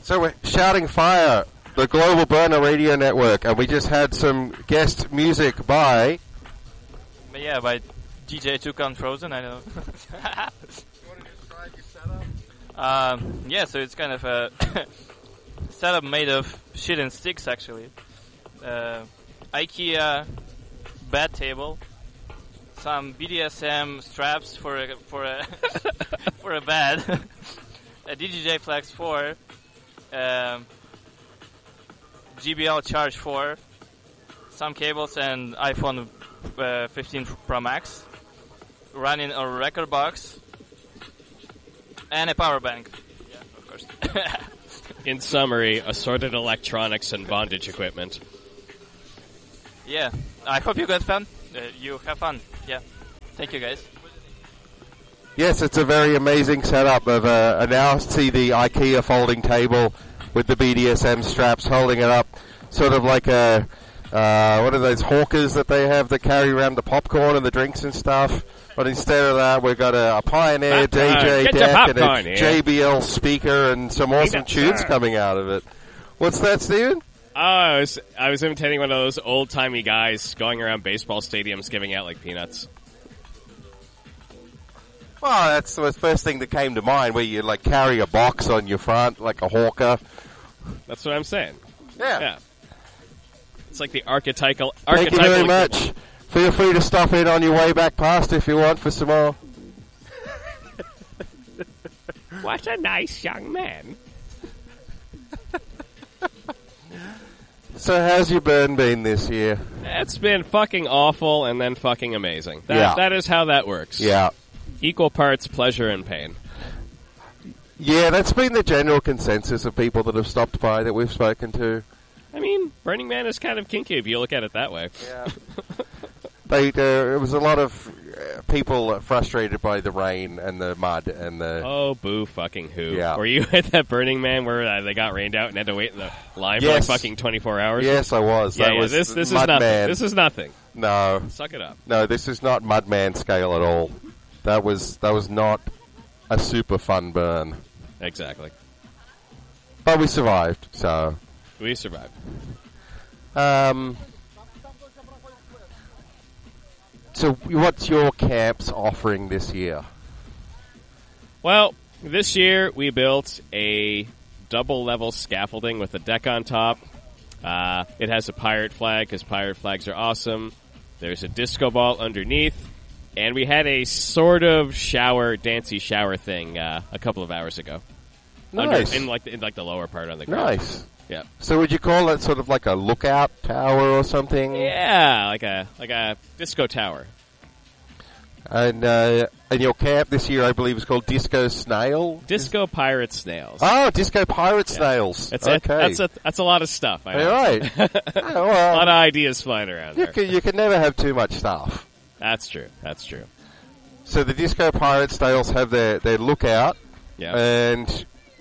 So we're Shouting Fire, the Global Burner Radio Network, and we just had some guest music by... by DJ Tukan Frozen, I know. You want to describe your setup? So it's kind of a setup made of shit and sticks, actually. IKEA bed table, some BDSM straps for a for a bed, a DJI Flex 4, GBL Charge 4, some cables, and iPhone 15 Pro Max, running a record box, and a power bank. Yeah, of course. In summary, assorted electronics and bondage equipment. Yeah, I hope you got fun. You have fun. Yeah, thank you guys. Yes, it's a very amazing setup of I now see the IKEA folding table with the BDSM straps holding it up, sort of like a what are those hawkers that they have that carry around the popcorn and the drinks and stuff. But instead of that, we've got a Pioneer DJ deck and a JBL speaker and some awesome tunes coming out of it. What's that, Steven? Oh, I was imitating one of those old-timey guys going around baseball stadiums giving out, like, peanuts. Well, that's the first thing that came to mind, where you, like, carry a box on your front, like a hawker. That's what I'm saying. Yeah. It's like the archetypal... Thank you very much. Feel free to stop in on your way back past if you want for some more. What a nice young man. So how's your burn been this year? It's been fucking awful and then fucking amazing. That is how that works. Yeah. Equal parts pleasure and pain. Yeah, that's been the general consensus of people that have stopped by that we've spoken to. I mean, Burning Man is kind of kinky if you look at it that way. Yeah. There was a lot of people frustrated by the rain and the mud and the... Oh, boo fucking who. Yeah. Were you at that Burning Man where they got rained out and had to wait in the line for like fucking 24 hours? Yes, I was. Yeah, that was this is nothing. Man. This is nothing. No. Suck it up. No, this is not Mudman scale at all. That was not a super fun burn. Exactly. But we survived, so... We survived. So what's your camp's offering this year? Well, this year we built a double-level scaffolding with a deck on top. It has a pirate flag because pirate flags are awesome. There's a disco ball underneath. And we had a sort of dancey shower thing a couple of hours ago. Nice. In the lower part on the ground. Nice. Yeah. So would you call that sort of like a lookout tower or something? Yeah, like a disco tower. And your camp this year, I believe, is called Disco Snail? Disco Pirate Snails. Oh, Disco Pirate Snails. Okay. That's a lot of stuff. I know. Right. Oh, well, a lot of ideas flying around there. You can never have too much stuff. That's true. That's true. So the Disco Pirate Snails have their lookout. Yeah. And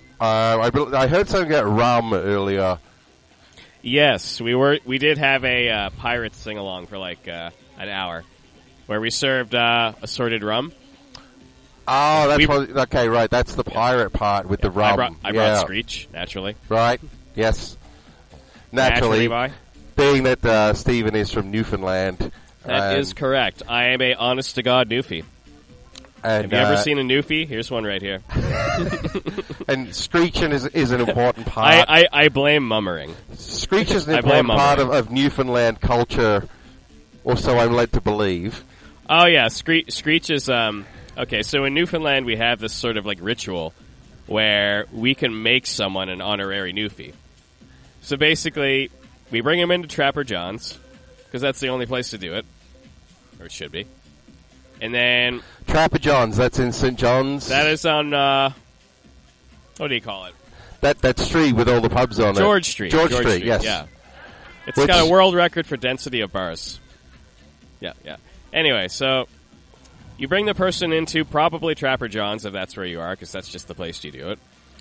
I heard something about rum earlier. Yes, we did have a pirate sing-along for like an hour where we served assorted rum. Oh, okay, right. That's the pirate part with the rum. I brought Screech, naturally. Right, yes. Naturally. Being that Stephen is from Newfoundland. That is correct. I am a honest-to-God Newfie. Have you ever seen a Newfie? Here's one right here. And screeching is an important part. I blame mummering. Screech is an important part of Newfoundland culture, or so I'm led to believe. Oh, yeah. Screech is... okay, so in Newfoundland we have this sort of like ritual where we can make someone an honorary Newfie. So basically, we bring him into Trapper John's, because that's the only place to do it. Or it should be. And then... Trapper John's, that's in St. John's? That is on, what do you call it? That street with all the pubs on George Street. George Street, yes. Yeah. It's got a world record for density of bars. Yeah. Anyway, so you bring the person into probably Trapper John's, if that's where you are, because that's just the place you do it.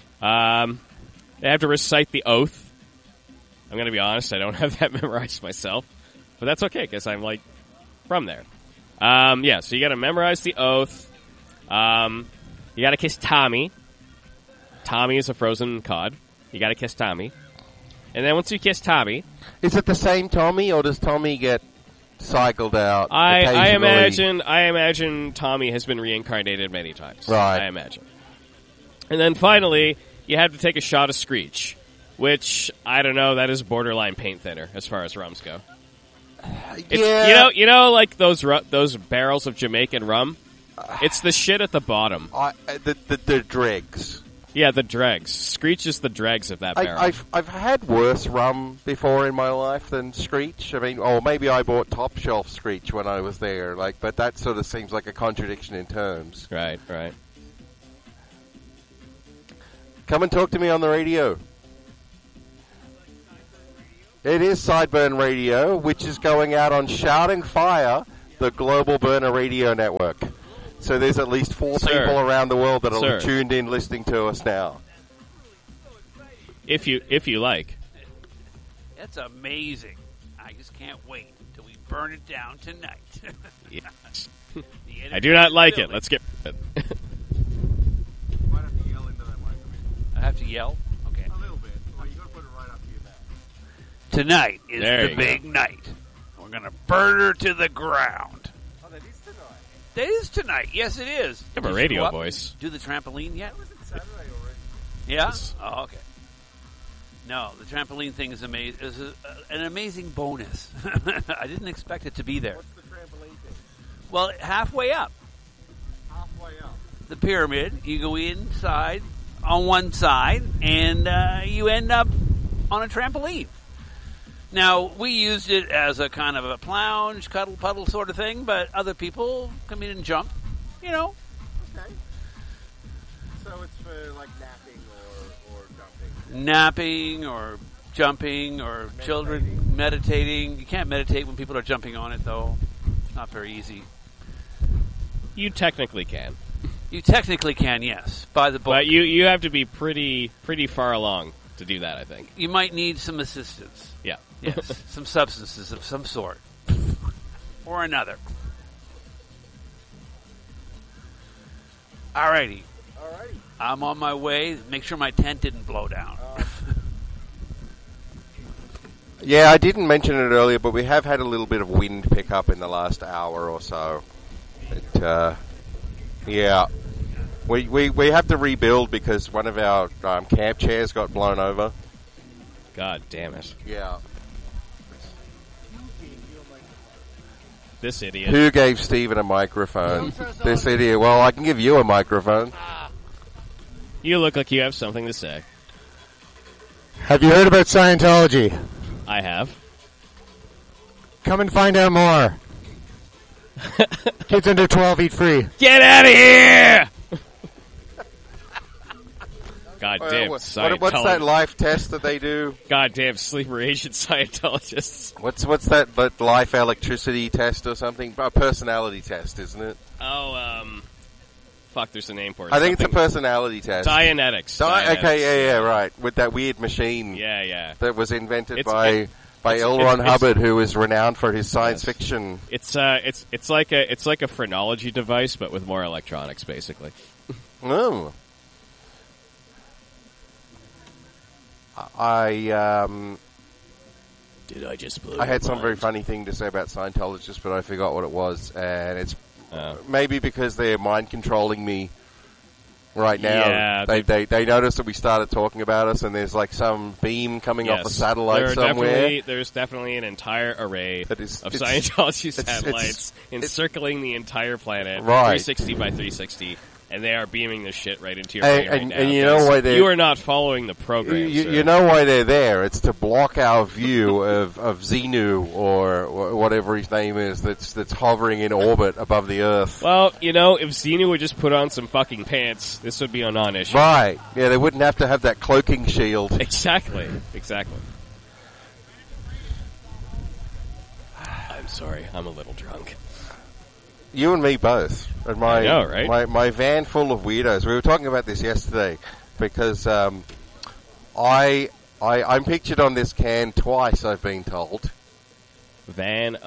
They have to recite the oath. I'm going to be honest, I don't have that memorized myself. But that's okay, because I'm, like, from there. So you got to memorize the oath. You got to kiss Tommy. Tommy is a frozen cod. You got to kiss Tommy. And then once you kiss Tommy... Is it the same Tommy, or does Tommy get cycled out I occasionally? imagine Tommy has been reincarnated many times. Right. I imagine. And then finally, you have to take a shot of Screech, which, I don't know, that is borderline paint thinner as far as rums go. Yeah. You know, like those barrels of Jamaican rum? It's the shit at the bottom. The dregs. Yeah, the dregs. Screech is the dregs of that barrel. I've had worse rum before in my life than Screech. I mean, maybe I bought top shelf Screech when I was there. But that sort of seems like a contradiction in terms. Right. Come and talk to me on the radio. It is Sideburn Radio, which is going out on Shouting Fire, the global burner radio network. So there's at least 4 people around the world that are tuned in listening to us now. If you like. That's amazing. I just can't wait until we burn it down tonight. Yes. I do not like it. Let's get it. Might have to yell into that microphone. I have to yell? Okay. A little bit. Well, you got to put it right up to your back. Tonight is There the you big night. We're going to burn her to the ground. Oh, that is tonight. That is tonight. Yes, it is. You have a Did radio go up, voice. Do the trampoline yet? Was it Saturday already? Yeah? Yes. Oh, okay. No, the trampoline thing is amazing. Is an amazing bonus. I didn't expect it to be there. What's the trampoline thing? Well, halfway up Halfway up. the pyramid, you go inside on one side, and you end up on a trampoline. Now, we used it as a kind of a plunge, cuddle puddle sort of thing, but other people come in and jump, you know. Okay. So it's for like napping or jumping. Napping or jumping or children meditating. You can't meditate when people are jumping on it, though. It's not very easy. You technically can. You technically can, yes, by the book. But you have to be pretty far along to do that, I think. You might need some assistance. Yeah. Yes, some substances of some sort. Or another. Alrighty. Alrighty. I'm on my way. Make sure my tent didn't blow down. Yeah, I didn't mention it earlier, but we have had a little bit of wind pickup in the last hour or so. Yeah. We have to rebuild because one of our camp chairs got blown over. God damn it. Yeah. This idiot. Who gave Stephen a microphone? This idiot. Well, I can give you a microphone. You look like you have something to say. Have you heard about Scientology? I have. Come and find out more. Kids under 12 eat free. Get out of here! Goddamn What's Scientology. that life test that they do? Goddamn sleeper Asian Scientologists. What's that life electricity test or something? A personality test, isn't it? Oh, fuck, there's a name for it. I think it's a Something- personality test. Dianetics. Okay, Dianetics. yeah, right. With that weird machine Yeah. that was invented It's- by L. Ron Hubbard, who is renowned for his science fiction. It's like a phrenology device, but with more electronics, basically. Oh. Did I just blow I had your some very mind? funny thing to say about Scientologists, but I forgot what it was, and it's Oh. maybe because they're mind controlling me right now. Yeah, They noticed that we started talking about us, and there's like some beam coming off a Yes. satellite somewhere. There's definitely an entire array That is- of it's- Scientology it's- satellites encircling the entire planet, Right. 360 by 360, and they are beaming this shit right into your brain right now. And you know guys. why they You are not following the program, sir. you know why they're there. It's to block our view of Xenu or whatever his name is that's hovering in orbit above the Earth. Well, you know, if Xenu would just put on some fucking pants, this would be a non-issue. Right. Yeah, they wouldn't have to have that cloaking shield. Exactly. I'm sorry, I'm a little drunk. You and me both. And I know, right? My van full of weirdos. We were talking about this yesterday because I'm pictured on this can twice, I've been told. Van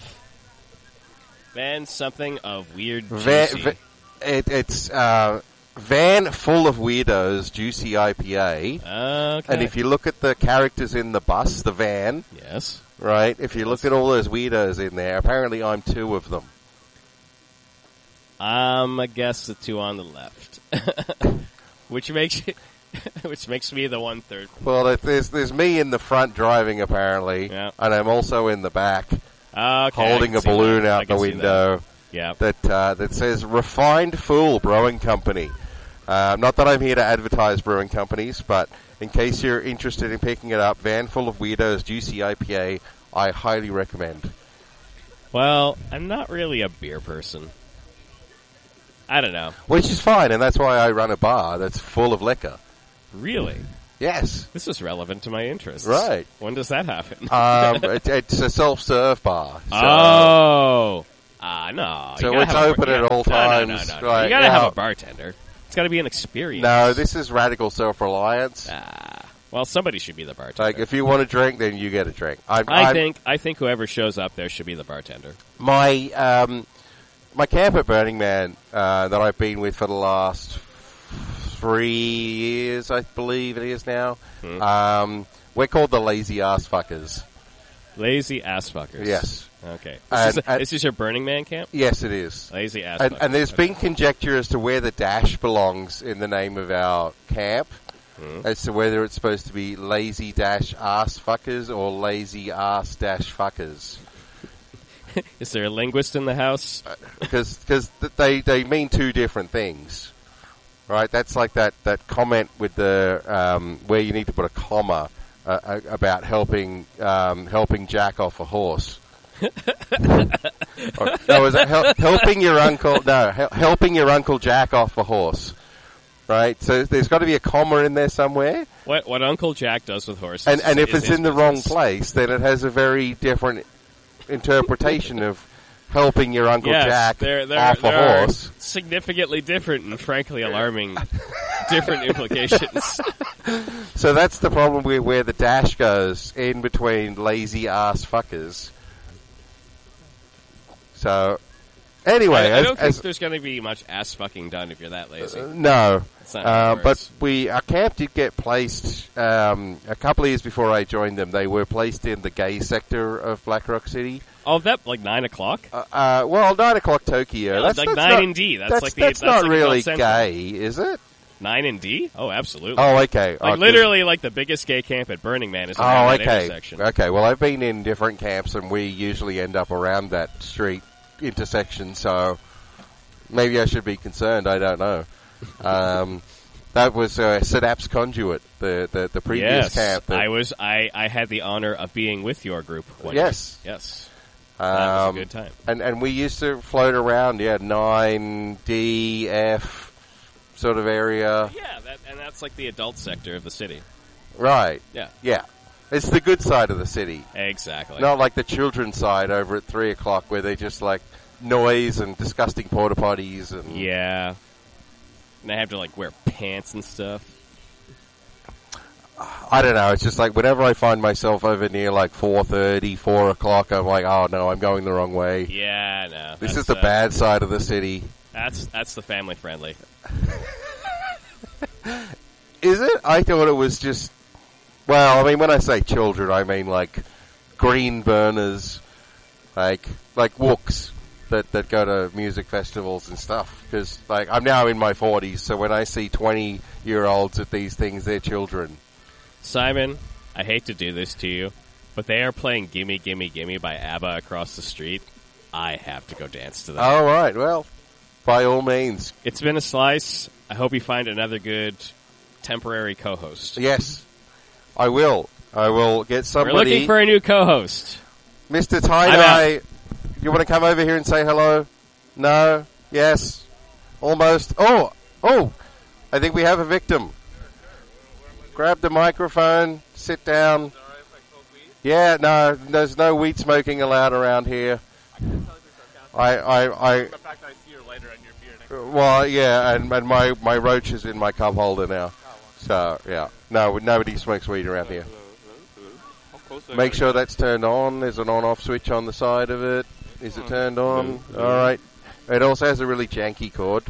something of weird Va- juicy. va- it's Van Full of Weirdos Juicy IPA. Okay. And if you look at the characters in the bus, the van, Yes. right, if you look at all those weirdos in there, apparently I'm two of them. I guess the two on the left. which makes me the 1/3. Well, there's me in the front driving, apparently, Yeah. and I'm also in the back Okay, holding a balloon out the window Yeah. that says Refined Fool Brewing Company. Not that I'm here to advertise brewing companies, but in case you're interested in picking it up, Van Full of Weirdos Juicy IPA, I highly recommend. Well, I'm not really a beer person. I don't know. Which is fine, and that's why I run a bar that's full of liquor. Really? Yes. This is relevant to my interests. Right. When does that happen? It's a self-serve bar. So, no. So you gotta it's have open at all times. No. Right, You gotta now- have a bartender. It's gotta be an experience. No, this is radical self-reliance. Well, somebody should be the bartender. Like, if you want a drink, then you get a drink. I think whoever shows up there should be the bartender. My camp at Burning Man that I've been with for the last 3 years, I believe it is now. We're called the Lazy Ass Fuckers. Lazy ass fuckers. Yes. Okay. And- This is your Burning Man camp? Yes, it is. Lazy ass And, fuckers. and there's Okay. been conjecture as to where the dash belongs in the name of our camp, as to whether it's supposed to be lazy dash ass fuckers or lazy ass dash fuckers. Is there a linguist in the house? Because they mean two different things, right? That's like that comment with the where you need to put a comma about helping Jack off a horse. No, was it helping your uncle? No, helping your Uncle Jack off a horse. Right, so there's got to be a comma in there somewhere. What Uncle Jack does with horses, And if is it's his in the wrong business. place, then it has a very different interpretation of helping your Uncle Yes, Jack there off a are horse. significantly different and frankly alarming different implications. So that's the problem with where the dash goes, in between lazy ass fuckers. So, anyway, I don't think there's going to be much ass fucking done if you're that lazy. no. That's not how it But works. our camp did get placed a couple of years before I joined them. They were placed in the gay sector of Black Rock City. Oh, that like 9 o'clock? Well, 9 o'clock Tokyo. Yeah, that's like that's 9 not, in D. That's That's like the that's that's not like really adult central. gay, is it? 9 in D? Oh, absolutely. Oh, okay. Like literally, like the biggest gay camp at Burning Man is around that okay. intersection. Okay, well, I've been in different camps, and we usually end up around that street intersection, so maybe I should be concerned. I don't know. That was Sadap's Conduit, the previous Yes, camp. that- I had the honor of being with your group. One Yes. year. Yes. That was a good time. And we used to float around, 9, D, F sort of area. Yeah, that's like the adult sector of the city. Right. Yeah. Yeah. It's the good side of the city. Exactly. Not like the children's side over at 3 o'clock where they just like noise and disgusting porta potties and Yeah. And they have to like wear pants and stuff. I don't know. It's just like whenever I find myself over near like 4:30, 4 o'clock, I'm like, oh no, I'm going the wrong way. Yeah, no. This that's, is the bad side of the city. That's the family friendly. Is it? I thought it was just. Well, I mean, when I say children, I mean like green burners, like wooks that go to music festivals and stuff. Because like I'm now in my 40s, so when I see 20-year-olds at these things, they're children. Simon, I hate to do this to you, but they are playing Gimme Gimme Gimme by ABBA across the street. I have to go dance to that. All right. Well, by all means. It's been a slice. I hope you find another good temporary co-host. Yes, I will. I will get We're somebody. looking for a new co-host. Mr. Tie-Dye, you want to come over here and say hello? No? Yes? Almost? Oh! I think we have a victim. Grab the microphone, sit down. Yeah, no, there's no weed smoking allowed around here. The fact I see your lighter on your beer next to Well, yeah, and my roach is in my cup holder now. So, yeah. No, nobody smokes weed around here. Make sure that's turned on. There's an on-off switch on the side of it. Is it turned on? All right. It also has a really janky cord.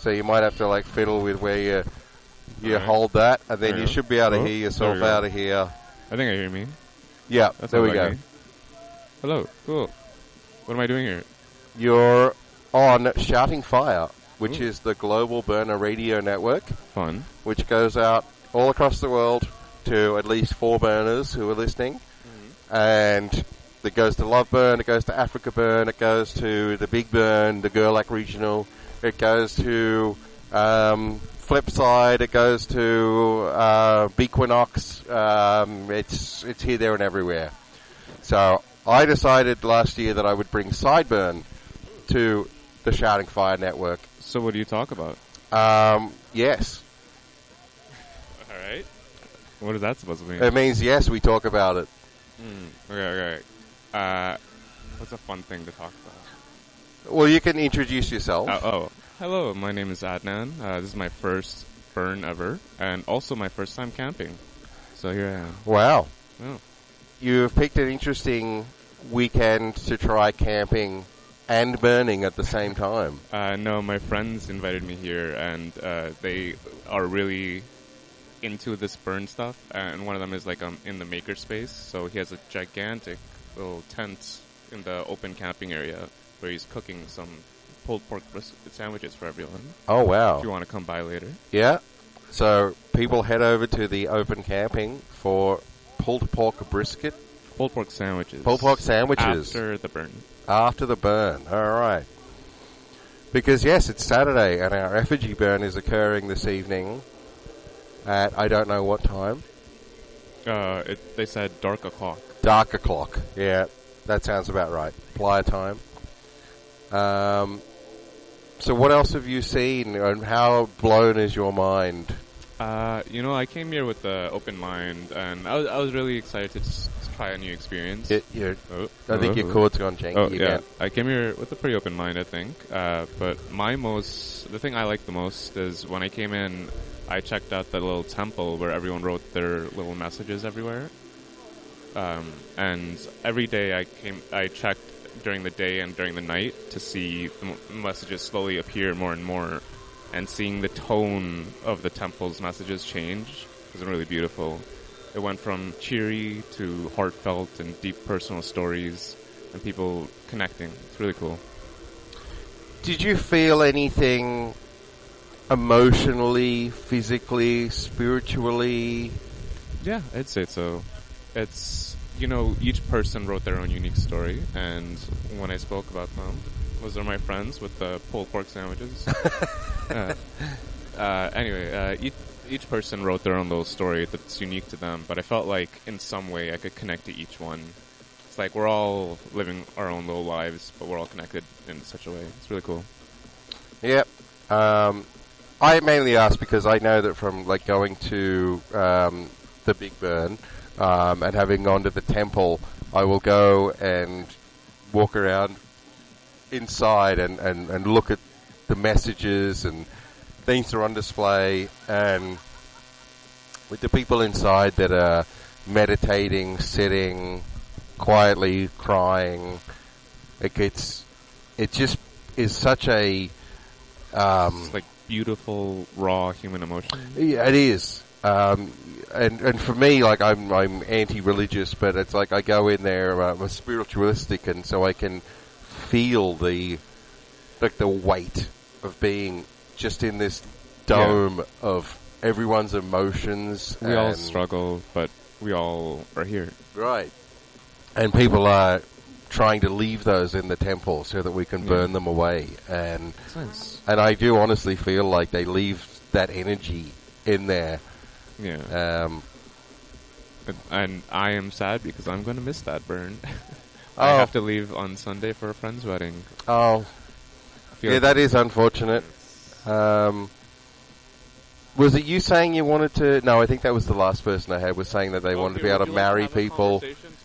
So you might have to like fiddle with where you Alright. hold that, and then There you you go. should be able to Oh, hear there yourself we go. out of here. I think I hear me. Yeah, That's there not we like go. me. Hello. Cool. What am I doing here? You're on Shouting Fire, which Ooh. is the global burner radio network, Fun. which goes out all across the world to at least 4 burners who are listening. And it goes to Love Burn, it goes to Africa Burn, it goes to the Big Burn, the Gerlach Regional, it goes to Flipside, it goes to Bequinox. It's here, there, and everywhere. So I decided last year that I would bring Sideburn to the Shouting Fire network. So what do you talk about? Yes. All right. What is that supposed to mean? It means yes, we talk about it. Okay. What's a fun thing to talk about? Well, you can introduce yourself. Hello, my name is Adnan. This is my first burn ever, and also my first time camping. So here I am. Wow. Oh. You've picked an interesting weekend to try camping and burning at the same time. No, my friends invited me here, and they are really into this burn stuff. And one of them is like in the makerspace, so he has a gigantic little tent in the open camping area where he's cooking some pulled pork brisket sandwiches for everyone. Oh, wow. If you want to come by later. Yeah. So people head over to the open camping for pulled pork brisket. Pulled pork sandwiches. Pulled pork sandwiches. After the burn. After the burn. All right. Because, yes, it's Saturday, and our effigy burn is occurring this evening at I don't know what time. They said dark o'clock. Dark o'clock. Yeah, that sounds about right. Playa time. So what else have you seen, and how blown is your mind? I came here with an open mind, and I was really excited to just try a new experience. I think your cord's gone janky yeah. again. I came here with a pretty open mind, I think. But the thing I liked the most is when I came in, I checked out the little temple where everyone wrote their little messages everywhere. And every day I checked during the day and during the night to see the messages slowly appear more and more. And seeing the tone of the temple's messages change was really beautiful. It went from cheery to heartfelt and deep personal stories and people connecting. It's really cool. Did you feel anything emotionally, physically, spiritually? Yeah, I'd say so. It's, each person wrote their own unique story, and when I spoke about them, those are my friends with the pulled pork sandwiches. Anyway, each person wrote their own little story that's unique to them, but I felt like in some way I could connect to each one. It's like we're all living our own little lives, but we're all connected in such a way. It's really cool. Yep. I mainly asked because I know that from like going to the Big Burn and having gone to the temple, I will go and walk around inside and look at the messages and things that are on display, and with the people inside that are meditating, sitting, quietly crying, it just is such a It's like beautiful, raw human emotion. Yeah, it is. And for me, like I'm anti-religious, but it's like I go in there, I'm spiritualistic, and so I can feel the weight of being just in this dome of everyone's emotions. We all struggle, but we all are here. Right. And people are trying to leave those in the temple so that we can burn them away. And Nice. and I do honestly feel like they leave that energy in there. Yeah. And I am sad because I'm going to miss that burn. Oh. I have to leave on Sunday for a friend's wedding. Oh, yeah, that is unfortunate. Was it you saying you wanted to? No, I think that was the last person I had was saying that they wanted to be able to marry people.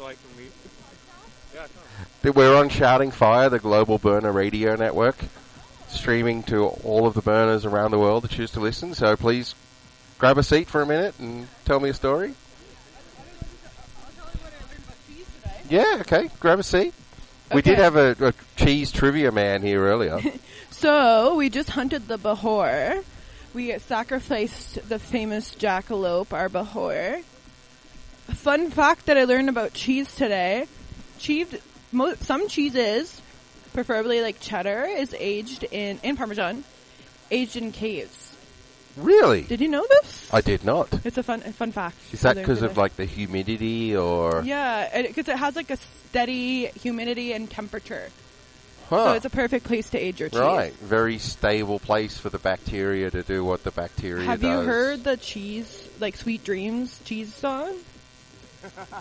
We're on Shouting Fire, the global burner radio network, streaming to all of the burners around the world that choose to listen. So please grab a seat for a minute and tell me a story. I'll tell you what I learned about bees today. Yeah, okay. Grab a seat. We did Okay. have a cheese trivia man here earlier. So, we just hunted the Bahor. We sacrificed the famous jackalope, our Bahor. A fun fact that I learned about cheese today. Some cheeses, preferably like cheddar, is aged in Parmesan, aged in caves. Really? Did you know this? I did not. It's a fun fact. Is that I learned because of today. like the humidity or? Yeah, because it has like a steady humidity and temperature. Huh. So it's a perfect place to age your cheese. Right. Very stable place for the bacteria to do what the bacteria Have does. you heard the cheese, like Sweet Dreams cheese song?